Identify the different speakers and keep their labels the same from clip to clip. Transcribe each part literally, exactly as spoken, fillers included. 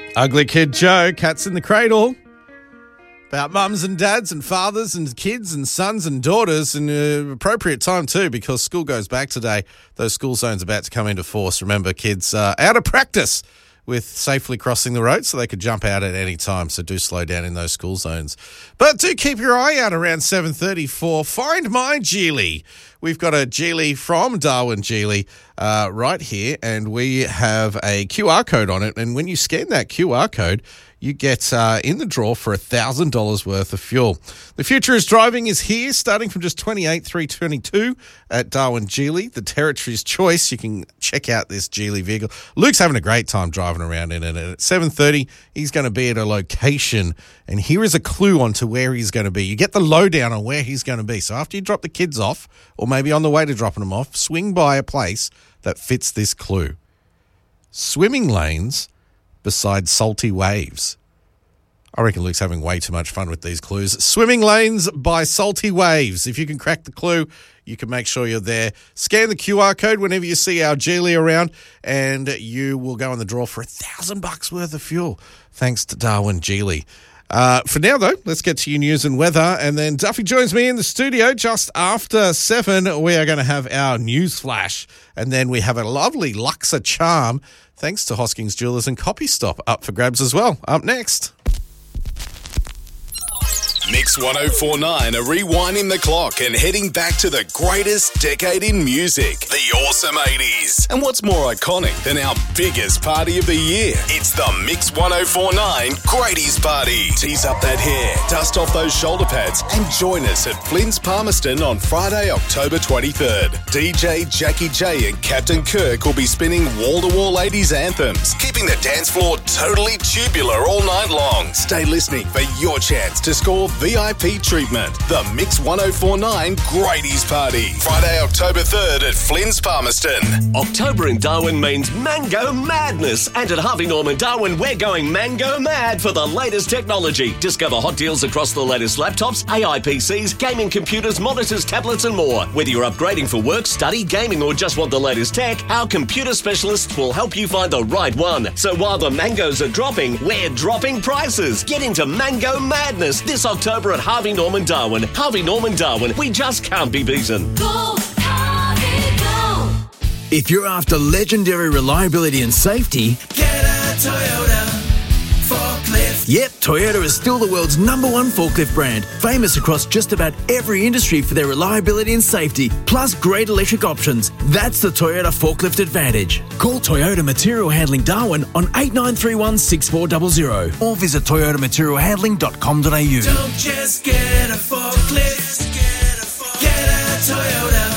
Speaker 1: Ugly Kid Joe, Cats in the Cradle. About mums and dads and fathers and kids and sons and daughters, and uh, appropriate time too, because school goes back today. Those school zones about to come into force. Remember, kids uh, out of practice with safely crossing the road, so they could jump out at any time. So do slow down in those school zones. But do keep your eye out around seven thirty for Find My Geely. We've got a Geely from Darwin Geely uh, right here, and we have a Q R code on it. And when you scan that Q R code, you get uh, in the draw for one thousand dollars worth of fuel. The future is driving is here, starting from just twenty-eight thousand three hundred twenty-two at Darwin Geely, the territory's choice. You can check out this Geely vehicle. Luke's having a great time driving around in it. And at seven thirty, he's going to be at a location, and here is a clue onto where he's going to be. You get the lowdown on where he's going to be. So after you drop the kids off, or maybe on the way to dropping them off, swing by a place that fits this clue. Swimming lanes beside salty waves. I reckon Luke's having way too much fun with these clues. Swimming lanes by salty waves. If you can crack the clue, you can make sure you're there. Scan the Q R code whenever you see our Geely around, and you will go in the draw for a thousand bucks worth of fuel. Thanks to Darwin Geely. Uh, for now, though, let's get to your news and weather. And then Duffy joins me in the studio just after seven. We are going to have our news flash. And then we have a lovely Luxor charm, thanks to Hoskins Jewelers and Copy Stop, up for grabs as well. Up next.
Speaker 2: Mix one oh four point nine are rewinding the clock and heading back to the greatest decade in music, the awesome eighties. And what's more iconic than our biggest party of the year? It's the Mix one oh four point nine Grady's Party. Tease up that hair, dust off those shoulder pads, and join us at Flynn's Palmerston on Friday, October twenty-third. D J Jackie J and Captain Kirk will be spinning wall-to-wall eighties anthems, keeping the dance floor totally tubular all night long. Stay listening for your chance to score V I P treatment. The Mix one oh four point nine Grady's Party. Friday, October third at Flynn's Palmerston.
Speaker 3: October in Darwin means Mango Madness. And at Harvey Norman Darwin, we're going Mango Mad for the latest technology. Discover hot deals across the latest laptops, A I P Cs, gaming computers, monitors, tablets and more. Whether you're upgrading for work, study, gaming or just want the latest tech, our computer specialists will help you find the right one. So while the mangoes are dropping, we're dropping prices. Get into Mango Madness this October at Harvey Norman Darwin. Harvey Norman Darwin, we just can't be beaten.
Speaker 4: Go, Harvey, go!
Speaker 5: If you're after legendary reliability and safety,
Speaker 6: get a Toyota forklift.
Speaker 5: Yep, Toyota is still the world's number one forklift brand, famous across just about every industry for their reliability and safety, plus great electric options. That's the Toyota Forklift Advantage. Call Toyota Material Handling Darwin on eight nine three one, six four zero zero or visit toyota material handling dot com dot a u.
Speaker 6: Don't just get a forklift, get a Toyota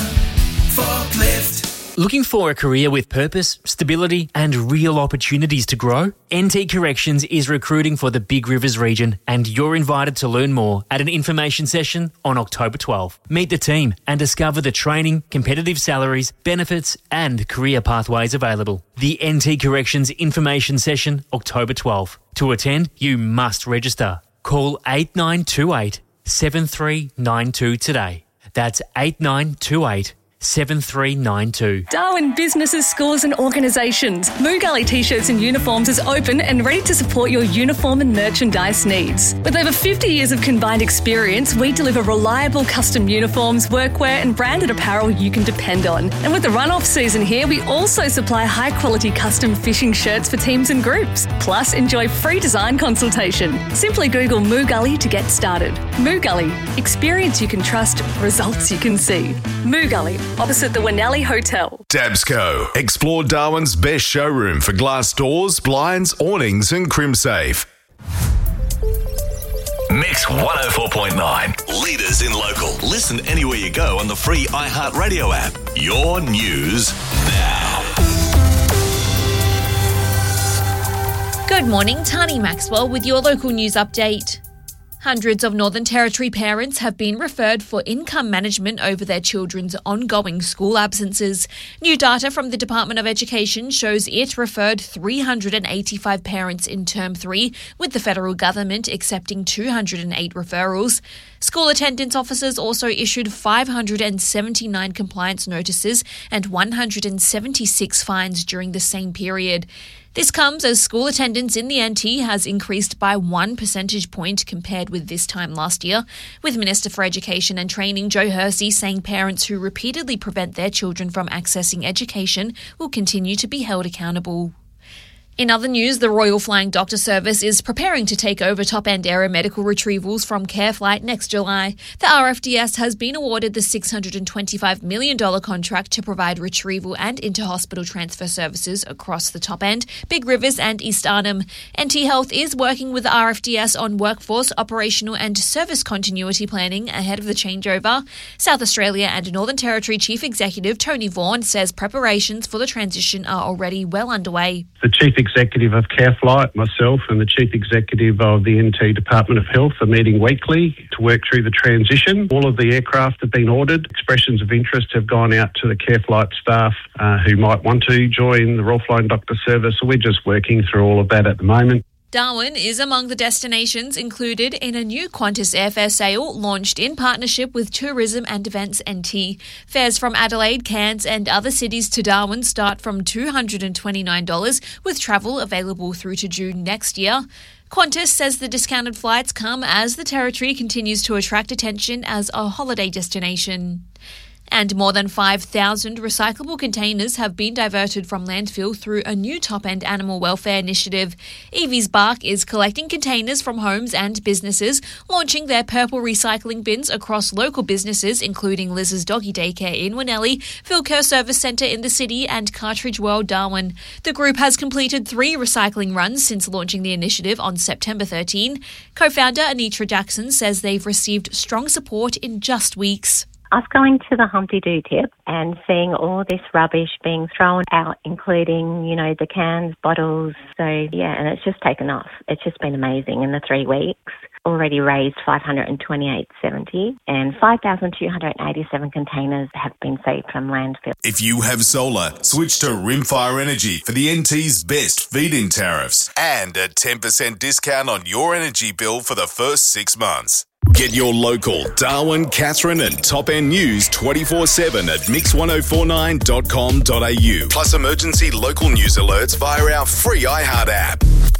Speaker 6: forklift.
Speaker 7: Looking for a career with purpose, stability and real opportunities to grow? N T Corrections is recruiting for the Big Rivers region, and you're invited to learn more at an information session on October twelfth. Meet the team and discover the training, competitive salaries, benefits and career pathways available. The N T Corrections information session, October twelfth. To attend, you must register. Call eight nine two eight, seven three nine two today. That's eight nine two eight, seven three nine two.
Speaker 8: Darwin Businesses, Schools and Organisations. Moo Gully T-shirts and uniforms is open and ready to support your uniform and merchandise needs. With over fifty years of combined experience, we deliver reliable custom uniforms, workwear and branded apparel you can depend on. And with the run-off season here, we also supply high-quality custom fishing shirts for teams and groups. Plus, enjoy free design consultation. Simply Google Moo Gully to get started. Moo Gully. Experience you can trust, results you can see. Moo Gully, opposite the Winnelli Hotel.
Speaker 2: Dabsco. Explore Darwin's best showroom for glass doors, blinds, awnings and CrimSafe.
Speaker 9: Mix one oh four point nine. Leaders in local. Listen anywhere you go on the free iHeartRadio app. Your news now.
Speaker 10: Good morning, Tani Maxwell with your local news update. Hundreds of Northern Territory parents have been referred for income management over their children's ongoing school absences. New data from the Department of Education shows it referred three hundred eighty-five parents in Term three, with the federal government accepting two hundred eight referrals. School attendance officers also issued five hundred seventy-nine compliance notices and one hundred seventy-six fines during the same period. This comes as school attendance in the N T has increased by one percentage point compared with this time last year, with Minister for Education and Training Joe Hersey saying parents who repeatedly prevent their children from accessing education will continue to be held accountable. In other news, the Royal Flying Doctor Service is preparing to take over top-end aeromedical retrievals from CareFlight next July. The R F D S has been awarded the six hundred twenty-five million dollars contract to provide retrieval and inter-hospital transfer services across the top end, Big Rivers and East Arnhem. N T Health is working with the R F D S on workforce, operational and service continuity planning ahead of the changeover. South Australia and Northern Territory Chief Executive Tony Vaughan says preparations for the transition are already well underway.
Speaker 11: The Chief Executive of CareFlight, myself and the Chief Executive of the N T Department of Health are meeting weekly to work through the transition. All of the aircraft have been ordered. Expressions of interest have gone out to the CareFlight staff uh, who might want to join the Royal Flying Doctor Service. So we're just working through all of that at the moment.
Speaker 10: Darwin is among the destinations included in a new Qantas airfare sale launched in partnership with Tourism and Events N T. Fares from Adelaide, Cairns and other cities to Darwin start from two hundred twenty-nine dollars, with travel available through to June next year. Qantas says the discounted flights come as the territory continues to attract attention as a holiday destination. And more than five thousand recyclable containers have been diverted from landfill through a new top-end animal welfare initiative. Evie's Bark is collecting containers from homes and businesses, launching their purple recycling bins across local businesses, including Liz's Doggy Daycare in Winnellie, Philcare Service Centre in the city and Cartridge World Darwin. The group has completed three recycling runs since launching the initiative on September thirteenth. Co-founder Anitra Jackson says they've received strong support in just weeks.
Speaker 12: Us going to the Humpty Doo tip and seeing all this rubbish being thrown out, including, you know, the cans, bottles. So, yeah, and it's just taken off. It's just been amazing in the three weeks. Already raised five hundred twenty-eight dollars seventy and five thousand two hundred eighty-seven containers have been saved from landfill.
Speaker 2: If you have solar, switch to Rimfire Energy for the N T's best feed-in tariffs and a ten percent discount on your energy bill for the first six months. Get your local Darwin, Katherine and Top End news twenty-four seven at mix ten forty-nine dot com dot a u. Plus emergency local news alerts via our free iHeart app.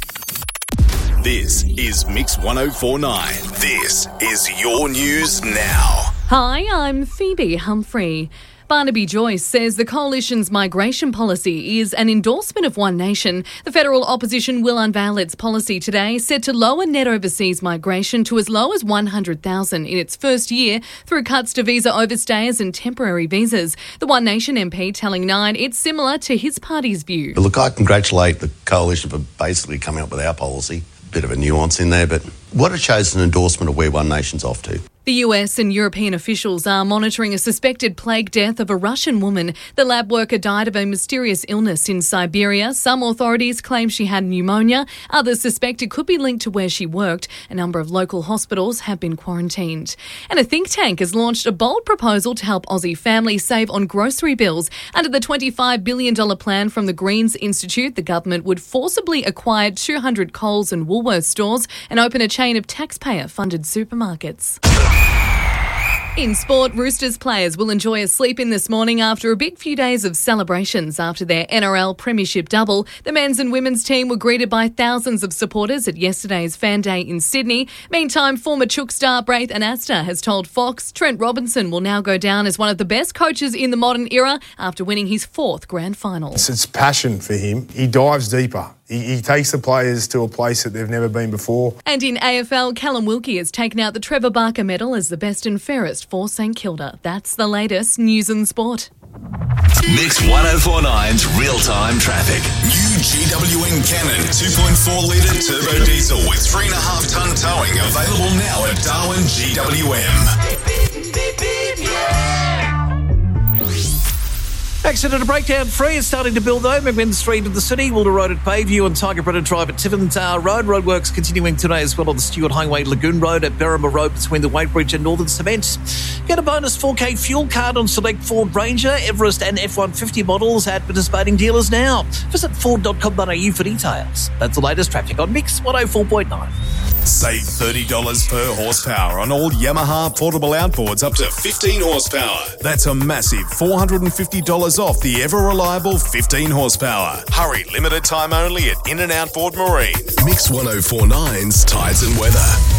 Speaker 2: This is Mix ten forty-nine. This is your news now.
Speaker 13: Hi, I'm Phoebe Humphrey. Barnaby Joyce says the Coalition's migration policy is an endorsement of One Nation. The federal opposition will unveil its policy today, set to lower net overseas migration to as low as one hundred thousand in its first year through cuts to visa overstayers and temporary visas. The One Nation M P telling Nine it's similar to his party's view.
Speaker 14: Look, I congratulate the Coalition for basically coming up with our policy. Bit of a nuance in there, but what it shows is an endorsement of where One Nation's off to.
Speaker 13: The U S and European officials are monitoring a suspected plague death of a Russian woman. The lab worker died of a mysterious illness in Siberia. Some authorities claim she had pneumonia. Others suspect it could be linked to where she worked. A number of local hospitals have been quarantined. And a think tank has launched a bold proposal to help Aussie families save on grocery bills. Under the twenty-five billion dollars plan from the Greens Institute, the government would forcibly acquire two hundred Coles and Woolworths stores and open a chain of taxpayer-funded supermarkets. In sport, Roosters players will enjoy a sleep in this morning after a big few days of celebrations after their N R L Premiership double. The men's and women's team were greeted by thousands of supporters at yesterday's Fan Day in Sydney. Meantime, former Chook star Braith Anasta has told Fox Trent Robinson will now go down as one of the best coaches in the modern era after winning his fourth grand final.
Speaker 15: It's, it's passion for him. He dives deeper. He, he takes the players to a place that they've never been before.
Speaker 13: And in A F L, Callum Wilkie has taken out the Trevor Barker medal as the best and fairest for St Kilda. That's the latest news and sport.
Speaker 9: Mix ten forty-nine's real-time traffic.
Speaker 2: New G W N Cannon two point four litre turbo diesel with three point five tonne towing available now at Darwin G W M.
Speaker 16: Accident to breakdown free is starting to build though. McMinn Street in the city, Wilder Road at Bayview and Tiger Brennan Drive at Tiverton Road. Roadworks continuing today as well on the Stuart Highway, Lagoon Road at Berrima Road between the Wadebridge and Northern Cement. Get a bonus four K fuel card on select Ford Ranger, Everest and F one fifty models at participating dealers now. Visit ford dot com dot a u for details. That's the latest traffic on Mix ten four point nine.
Speaker 2: Save thirty dollars per horsepower on all Yamaha portable outboards up to fifteen horsepower. That's a massive four hundred fifty dollars off the ever-reliable fifteen horsepower. Hurry, limited time only at In and Outboard Marine. Mix one oh four point nine's Tides and Weather.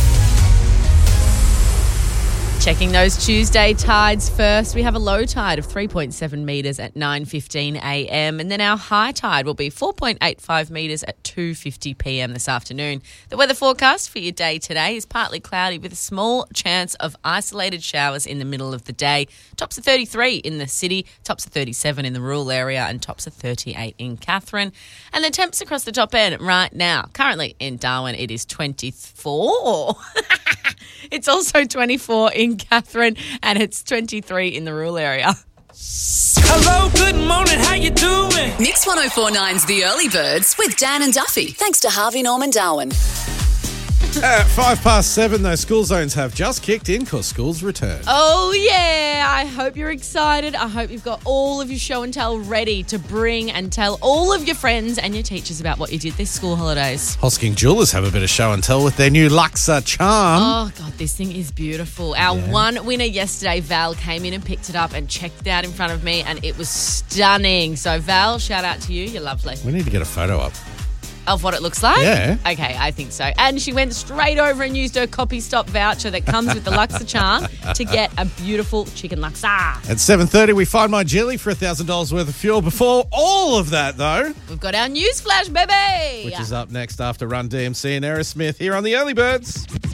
Speaker 17: Checking those Tuesday tides first. We have a low tide of three point seven metres at nine fifteen a m and then our high tide will be four point eight five metres at two fifty p m this afternoon. The weather forecast for your day today is partly cloudy with a small chance of isolated showers in the middle of the day. Tops of thirty-three in the city, tops of thirty-seven in the rural area and tops of thirty-eight in Katherine. And the temps across the top end right now. Currently in Darwin it is twenty-four. It's also twenty-four in Katherine and it's twenty-three in the rural area.
Speaker 6: Hello, good morning, how you doing?
Speaker 18: Mix one oh four point nine's The Early Birds with Dan and Duffy. Thanks to Harvey Norman Darwin.
Speaker 1: At five past seven, those school zones have just kicked in because school's returned.
Speaker 17: Oh, yeah. I hope you're excited. I hope you've got all of your show and tell ready to bring and tell all of your friends and your teachers about what you did this school holidays.
Speaker 1: Hosking Jewelers have a bit of show and tell with their new Luxa charm.
Speaker 17: Oh, God, this thing is beautiful. Our yeah. one winner yesterday, Val, came in and picked it up and checked it out in front of me, and it was stunning. So, Val, shout out to you. You're lovely.
Speaker 1: We need to get a photo up.
Speaker 17: Of what it looks like?
Speaker 1: Yeah.
Speaker 17: Okay, I think so. And she went straight over and used her Copy Stop voucher that comes with the Luxa charm to get a beautiful chicken Luxa.
Speaker 1: At seven thirty, we find my jelly for one thousand dollars worth of fuel. Before all of that, though,
Speaker 17: we've got our news flash, baby.
Speaker 1: Which is up next after Run D M C and Aerosmith here on the Early Birds.